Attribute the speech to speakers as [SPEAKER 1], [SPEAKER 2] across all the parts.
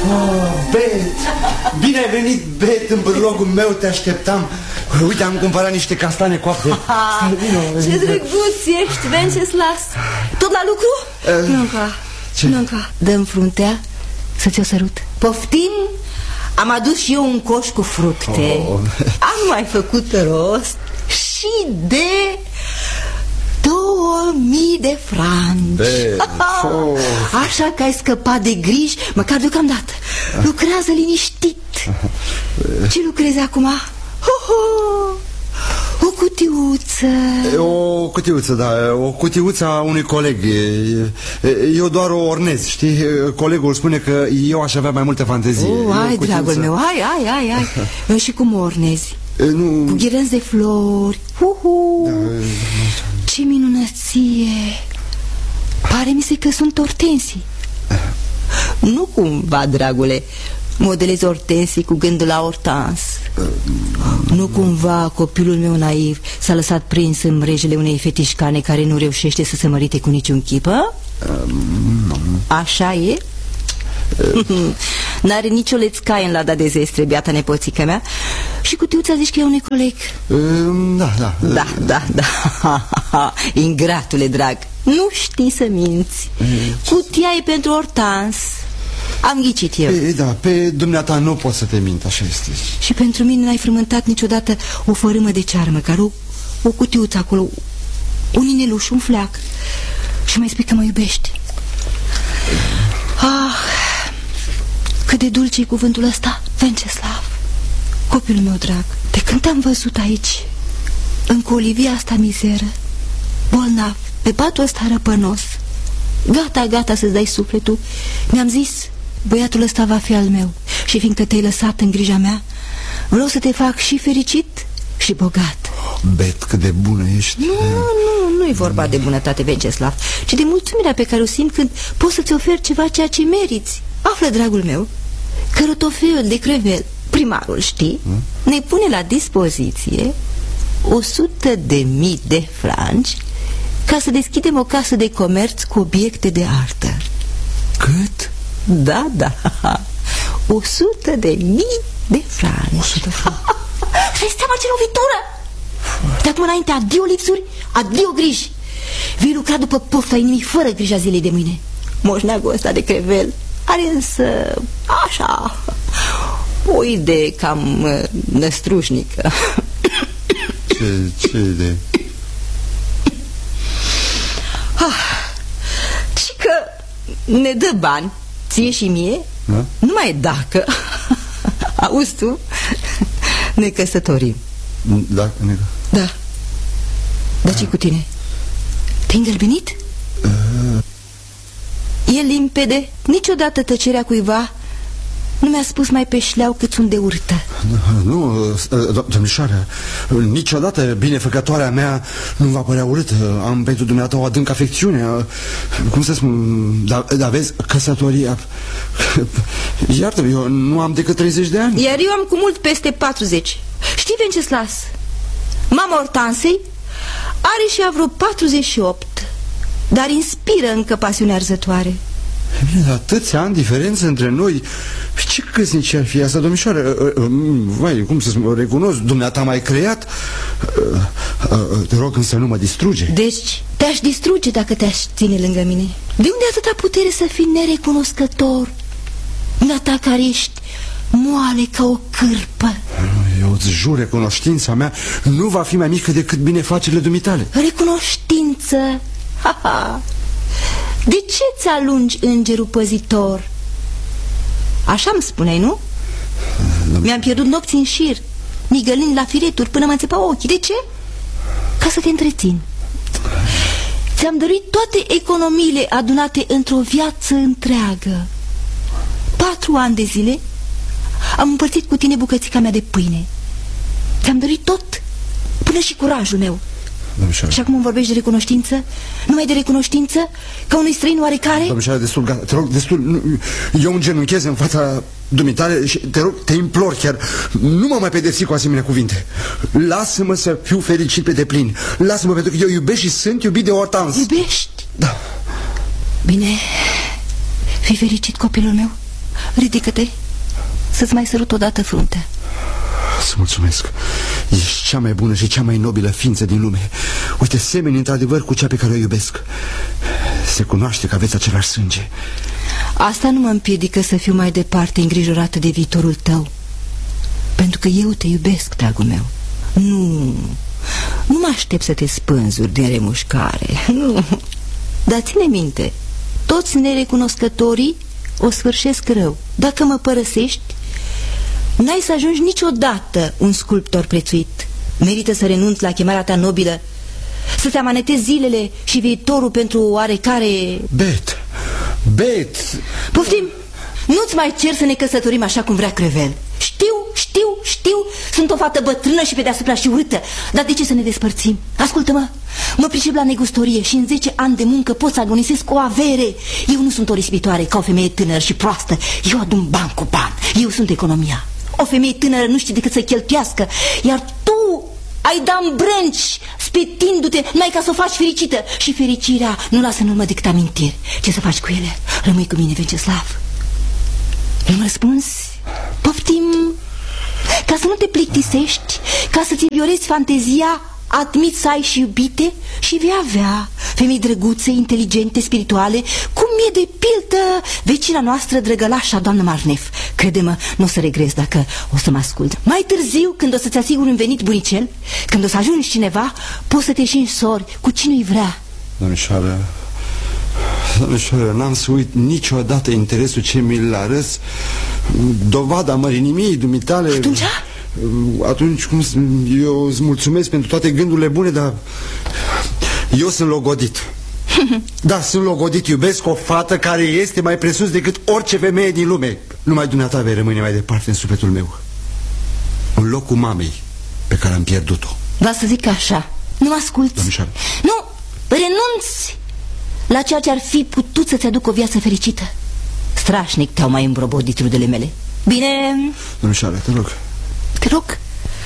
[SPEAKER 1] Bet! Bine ai venit, Bet, în bârlogul meu, te așteptam. Uite, am cumpărat niște castane coapte.
[SPEAKER 2] Ce drăguț ești, Venceslas. Tot la lucru? Nu încă. Dă-mi fruntea să ți-o sărut. Poftim? Am adus și eu un coș cu fructe. Am mai făcut rost și de 2000 de franci. Așa că ai scăpat de griji, măcar deocamdată. Lucrează liniștit. Ce lucrezi acum? O cutiuță.
[SPEAKER 1] O cutiuță, da, o cutiuță a unui coleg. Eu doar o ornez, știi? Colegul spune că eu aș avea mai multă fantezie.
[SPEAKER 2] Hai, dragul meu, hai. Și cum o ornezi? Cu ghirenzi de flori. Ce minunăție. Pare mi se că sunt ortensii. Nu cumva, dragule, modelezi ortensii cu gândul la Hortens? Nu cumva copilul meu naiv s-a lăsat prins în mrejele unei fetișcane care nu reușește să se mărite cu niciun chip? Așa e? N-are nicio lețcaie în lada de zestre, beata nepoțică mea. Și cutiuța zici că e unui coleg? Da. Ingratule drag, nu știi să minți. Cutia e pentru Hortens. Am ghicit eu.
[SPEAKER 1] Da, pe dumneata nu pot să te mint, așa este.
[SPEAKER 2] Și pentru mine n-ai frământat niciodată o fărâmă de ceară, măcar o cutiuță acolo, un ineluș, un fleac. Și mai spui că mă iubești. Cât de dulce e cuvântul ăsta, Venceslav. Copilul meu drag, de când te-am văzut aici, în colivia asta mizeră, bolnav, pe patul ăsta răpănos, gata să-ți dai sufletul, mi-am zis, băiatul ăsta va fi al meu. Și fiindcă te-ai lăsat în grija mea, vreau să te fac și fericit și bogat.
[SPEAKER 1] Bet, cât de bună ești.
[SPEAKER 2] Nu e vorba de bunătate, Venceslav, ci de mulțumirea pe care o simt când pot să-ți ofer ceva ceea ce meriți. Află, dragul meu, că Rotofel de Crevel, primarul, știi, ne pune la dispoziție 100.000 de franci ca să deschidem o casă de comerț cu obiecte de artă.
[SPEAKER 1] Cât?
[SPEAKER 2] Da, 100.000 de franci.
[SPEAKER 1] 100 franci.
[SPEAKER 2] Și-ai seama ce lovitură! De acum înainte, adio lipsuri, adio griji. Vei lucra după pofta inimii, fără grija zilei de mâine. Moșneagul ăsta de Crevel are însă, așa, o idee cam năstrușnică.
[SPEAKER 1] Ce idee?
[SPEAKER 2] Și că ne dă bani, ție și mie, nu mai e dacă. Auzi tu? Ne căsătorim.
[SPEAKER 1] Da.
[SPEAKER 2] Dar ce cu tine? Te-ai îngălbenit? E limpede. Niciodată tăcerea cuiva nu mi-a spus mai pe șleau cât sunt de urâtă.
[SPEAKER 1] Nu, domnișoară, niciodată binefăcătoarea mea nu va părea urâtă. Am pentru dumneata o adâncă afecțiune. Cum să spun, dar vezi, căsătoria... Iartă-mă, eu nu am decât 30 de ani.
[SPEAKER 2] Iar eu am cu mult peste 40. Știi, Venceslas, mama Hortensei are și ea vreo 48, dar inspiră încă pasiune arzătoare.
[SPEAKER 1] Bine, atâția ani diferență între noi. Ce căsnicie ar fi asta, domnișoară? Vai, cum să spun, recunosc, dumneata m-ai creat. Te rog însă nu mă distruge.
[SPEAKER 2] Deci te-aș distruge dacă te-aș ține lângă mine. De unde atâta putere să fii nerecunoscător? Dumneata care ești moale ca o cârpă.
[SPEAKER 1] Eu îți jur, recunoștința mea nu va fi mai mică decât binefacerile dumitale.
[SPEAKER 2] Recunoștință? De ce ți-alungi îngerul păzitor? Așa-mi spuneai, nu? Mi-am pierdut nopți în șir, migălind la fireturi până mă înțepau ochii. De ce? Ca să te întrețin. Ți-am dăruit toate economiile adunate într-o viață întreagă. 4 ani de zile am împărțit cu tine bucățica mea de pâine. Ți-am dăruit tot, până și curajul meu.
[SPEAKER 1] Domnișoară.
[SPEAKER 2] Și acum îmi vorbești de recunoștință? Numai de recunoștință? Ca unui străin oarecare?
[SPEAKER 1] Domnișoară, destul, gata, te rog, destul. Eu îngenunchez în fața dumitale și te rog, te implor chiar, nu mă mai pedepsi cu asemenea cuvinte. Lasă-mă să fiu fericit pe deplin. Lasă-mă, pentru că eu iubesc și sunt iubit de Hortens.
[SPEAKER 2] Iubești?
[SPEAKER 1] Da.
[SPEAKER 2] Bine, fii fericit, copilul meu. Ridică-te, să-ți mai sărut odată fruntea.
[SPEAKER 1] Să mulțumesc. Ești cea mai bună și cea mai nobilă ființă din lume. Uite, semeni într-adevăr cu cea pe care o iubesc. Se cunoaște că aveți același sânge.
[SPEAKER 2] Asta nu mă împiedică să fiu mai departe îngrijorată de viitorul tău. Pentru că eu te iubesc, dragul meu. Nu mă aștept să te spânzuri din remușcare. Nu. Dar ține minte, toți nerecunoscătorii o sfârșesc rău. Dacă mă părăsești, n-ai să ajungi niciodată un sculptor prețuit. Merită să renunți la chemarea ta nobilă, să te amanetezi zilele și viitorul pentru oarecare... Bet! Poftim! Nu-ți mai cer să ne căsătorim așa cum vrea Crevel. Știu, sunt o fată bătrână și pe deasupra și urâtă. Dar de ce să ne despărțim? Ascultă-mă, mă pricep la negustorie și în 10 ani de muncă pot să agonisesc o avere. Eu nu sunt o risipitoare ca o femeie tânără și proastă. Eu adun bani cu bani. Eu sunt economia. O femeie tânără nu știe decât să cheltuiască, iar tu ai dat în brânci, spetindu-te numai ca să o faci fericită. Și fericirea nu lasă în urmă decât amintiri. Ce să faci cu ele? Rămâi cu mine, Venceslav. Nu-mi răspunzi? Poftim. Ca să nu te plictisești, ca să-ți violezi fantezia, admit să ai și iubite și vei avea femei drăguțe, inteligente, spirituale, cum e de pildă vecina noastră drăgălașa, doamnă Marnef. Crede-mă, nu o să regrezi dacă o să mă ascult. Mai târziu, când o să-ți asiguri un venit bunicel, când o să ajungi cineva, poți să te și însori cu cine îi vrea.
[SPEAKER 1] Domnișoară, n-am să uit niciodată interesul ce mi-l arăți, dovada mărinimiei dumitale. Atunci cum eu îți mulțumesc pentru toate gândurile bune, dar eu sunt logodit. Da, sunt logodit, iubesc o fată care este mai presus decât orice femeie din lume. Numai dumneata vei rămâne mai departe în sufletul meu, în locul mamei pe care am pierdut-o.
[SPEAKER 2] Va să zic așa, nu mă asculți.
[SPEAKER 1] Domnișoară.
[SPEAKER 2] Nu, renunți la ceea ce ar fi putut să-ți aducă o viață fericită. Strașnic te-au mai îmbrobodit rudele mele. Bine?
[SPEAKER 1] Domnișoară, te rog.
[SPEAKER 2] Te rog,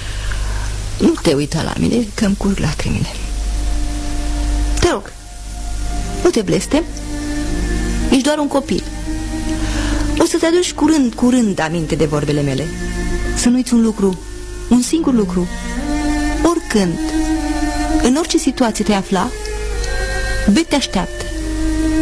[SPEAKER 2] nu te uita la mine, că-mi curg lacrimile. Te rog, nu te blestem. Ești doar un copil. O să te aduci curând aminte de vorbele mele. Să nu uiți un lucru, un singur lucru. Oricând, în orice situație te afla, Bet te așteaptă.